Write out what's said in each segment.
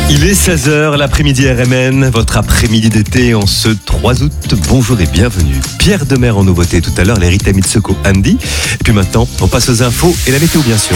Il est 16h, l'après-midi RMN, votre après-midi d'été en ce 3 août. Bonjour et bienvenue. Pierre Demer en nouveauté tout à l'heure, les Rita Mitsoko, Andy. Et puis maintenant, on passe aux infos et la météo bien sûr.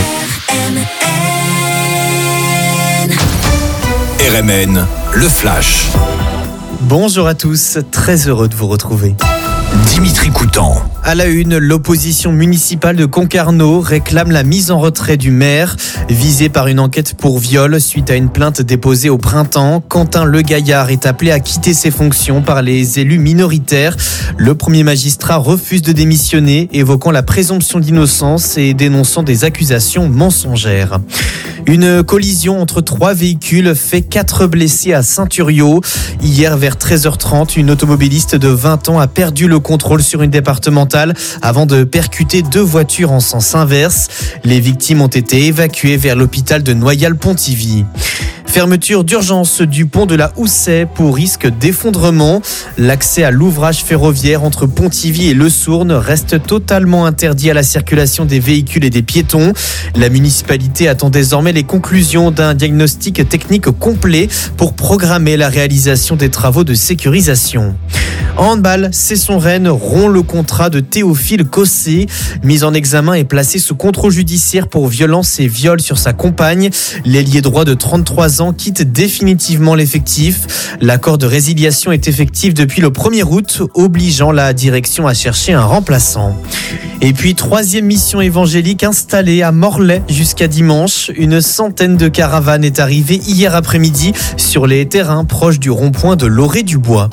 RMN, le Flash. Bonjour à tous, très heureux de vous retrouver. Dimitri Coutan. À la une, l'opposition municipale de Concarneau réclame la mise en retrait du maire. Visé par une enquête pour viol suite à une plainte déposée au printemps, Quentin Le Gaillard est appelé à quitter ses fonctions par les élus minoritaires. Le premier magistrat refuse de démissionner, évoquant la présomption d'innocence et dénonçant des accusations mensongères. Une collision entre 3 véhicules fait 4 blessés à Saint-Thuriau. Hier, vers 13h30, une automobiliste de 20 ans a perdu le contrôle sur une départementale avant de percuter 2 voitures en sens inverse. Les victimes ont été évacuées vers l'hôpital de Noyal-Pontivy. Fermeture d'urgence du pont de la Houssaye pour risque d'effondrement. L'accès à l'ouvrage ferroviaire entre Pontivy et Le Sourne reste totalement interdit à la circulation des véhicules et des piétons. La municipalité attend désormais les conclusions d'un diagnostic technique complet pour programmer la réalisation des travaux de sécurisation. En handball, Cesson-Rennes rompt le contrat de Théophile Cossé. Mis en examen et placé sous contrôle judiciaire pour violence et viol sur sa compagne. L'ailier droit de 33 ans quitte définitivement l'effectif. L'accord de résiliation est effectif depuis le 1er août, obligeant la direction à chercher un remplaçant. Et puis, 3e mission évangélique installée à Morlaix jusqu'à dimanche. Une centaine de caravanes est arrivée hier après-midi sur les terrains proches du rond-point de Loré-du-Bois.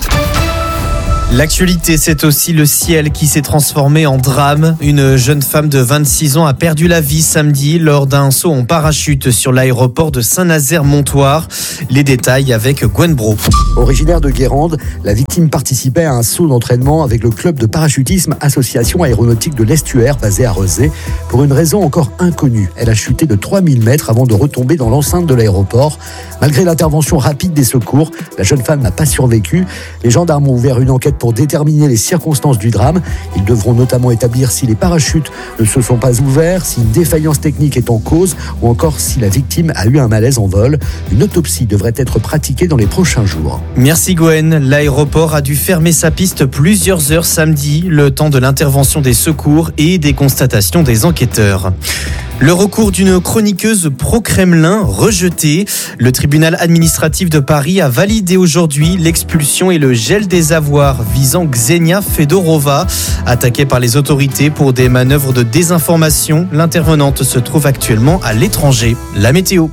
L'actualité, c'est aussi le ciel qui s'est transformé en drame. Une jeune femme de 26 ans a perdu la vie samedi lors d'un saut en parachute sur l'aéroport de Saint-Nazaire-Montoire. Les détails avec Gwen Bro. Originaire de Guérande, la victime participait à un saut d'entraînement avec le club de parachutisme Association aéronautique de l'Estuaire basé à Rezé. Pour une raison encore inconnue, elle a chuté de 3000 mètres avant de retomber dans l'enceinte de l'aéroport. Malgré l'intervention rapide des secours, la jeune femme n'a pas survécu. Les gendarmes ont ouvert une enquête pour déterminer les circonstances du drame. Ils devront notamment établir si les parachutes ne se sont pas ouverts, si une défaillance technique est en cause ou encore si la victime a eu un malaise en vol. Une autopsie devrait être pratiquée dans les prochains jours. Merci Gwen. L'aéroport a dû fermer sa piste plusieurs heures samedi, le temps de l'intervention des secours et des constatations des enquêteurs. Le recours d'une chroniqueuse pro-Kremlin rejeté. Le tribunal administratif de Paris a validé aujourd'hui l'expulsion et le gel des avoirs visant Ksenia Fedorova. Attaquée par les autorités pour des manœuvres de désinformation, l'intervenante se trouve actuellement à l'étranger. La météo.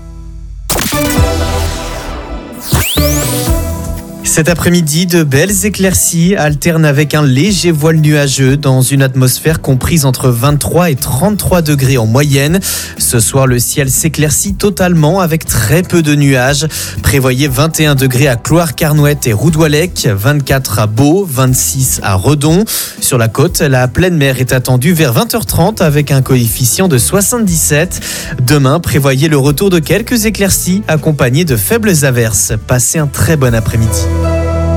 Cet après-midi, de belles éclaircies alternent avec un léger voile nuageux dans une atmosphère comprise entre 23 et 33 degrés en moyenne. Ce soir, le ciel s'éclaircit totalement avec très peu de nuages. Prévoyez 21 degrés à Cloire-Carnouët et Roudouallec, 24 à Beau, 26 à Redon. Sur la côte, la pleine mer est attendue vers 20h30 avec un coefficient de 77. Demain, prévoyez le retour de quelques éclaircies accompagnées de faibles averses. Passez un très bon après-midi.